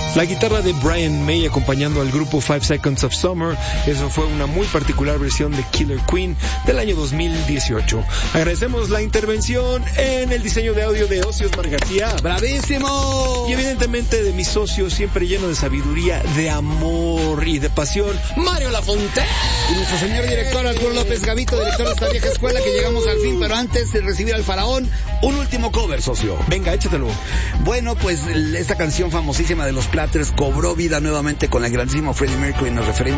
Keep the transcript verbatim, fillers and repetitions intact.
La guitarra de Brian May acompañando al grupo Five Seconds of Summer. Eso fue una muy particular versión de Killer Queen del año dos mil dieciocho. Agradecemos la intervención en el diseño de audio de Osiosmar García. ¡Bravísimo! Y evidentemente de mi socio, siempre lleno de sabiduría, de amor y de pasión, Mario Lafontaine. Y nuestro señor director Arturo López Gavito, director de esta vieja escuela, que llegamos al fin, pero antes de recibir al faraón, un último cover, socio. Venga, échatelo. Bueno, pues esta canción famosísima de los Platters cobró vida nuevamente con el grandísimo Freddie Mercury. Nos referimos